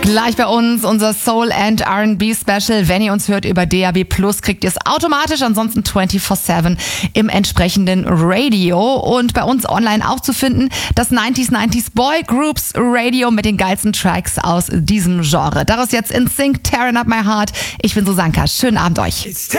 Gleich bei uns unser Soul and R&B Special. Wenn ihr uns hört über DAB+, kriegt ihr es automatisch, ansonsten 24/7 im entsprechenden Radio. Und bei uns online auch zu finden, das 90s Boy Groups Radio mit den geilsten Tracks aus diesem Genre. Daraus jetzt In Sync, Tearing Up My Heart. Ich bin Susanka. Schönen Abend euch.